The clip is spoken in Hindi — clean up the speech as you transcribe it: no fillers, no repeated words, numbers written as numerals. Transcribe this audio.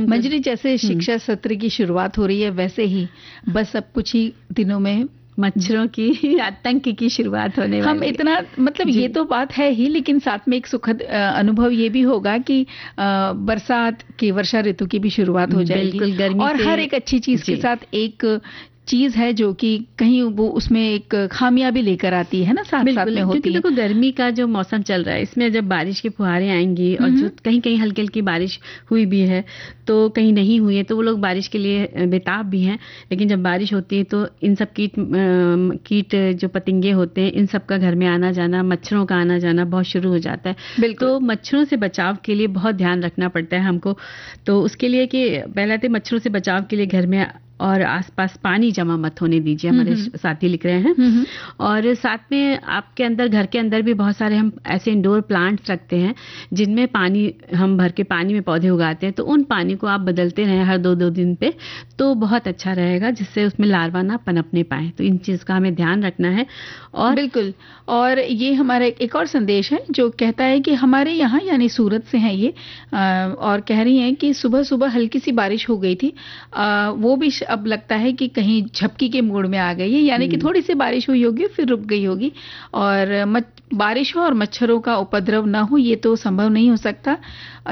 मंजरी, जैसे शिक्षा सत्र की शुरुआत हो रही है वैसे ही बस अब कुछ ही दिनों में मच्छरों की आतंक की शुरुआत होने वाली हम इतना मतलब ये तो बात है ही, लेकिन साथ में एक सुखद अनुभव ये भी होगा कि बरसात की, वर्षा ऋतु की भी शुरुआत हो जाएगी। बिल्कुल, गर्मी और से हर एक अच्छी चीज के साथ एक चीज है जो कि कहीं वो उसमें एक खामियां भी लेकर आती है ना, साथ साथ में होती क्योंकि देखो गर्मी का जो मौसम चल रहा है इसमें जब बारिश की फुहारें आएंगी और जो कहीं कहीं हल्की हल्की बारिश हुई भी है तो कहीं नहीं हुई है तो वो लोग बारिश के लिए बेताब भी हैं, लेकिन जब बारिश होती है तो इन सब कीट जो पतंगे होते हैं इन सब का घर में आना जाना, मच्छरों का आना जाना बहुत शुरू हो जाता है। तो मच्छरों से बचाव के लिए बहुत ध्यान रखना पड़ता है हमको। तो उसके लिए कि पहले तो मच्छरों से बचाव के लिए घर में और आसपास पानी जमा मत होने दीजिए, हमारे साथी लिख रहे हैं। और साथ में आपके अंदर, घर के अंदर भी बहुत सारे हम ऐसे इंडोर प्लांट्स रखते हैं जिनमें पानी हम भर के पानी में पौधे उगाते हैं, तो उन पानी को आप बदलते रहें हर 2-2 दिन पे, तो बहुत अच्छा रहेगा, जिससे उसमें लार्वा ना पनपने पाए। तो इन चीज का हमें ध्यान रखना है। और बिल्कुल, और ये हमारा एक और संदेश है जो कहता है कि हमारे यहाँ, यानी सूरत से हैं ये, और कह रही हैं कि सुबह सुबह हल्की सी बारिश हो गई थी, वो भी अब लगता है कि कहीं झपकी के मोड में आ गई है, यानी कि थोड़ी सी बारिश हुई होगी फिर रुक गई होगी। और बारिश हो और मच्छरों का उपद्रव ना हो ये तो संभव नहीं हो सकता।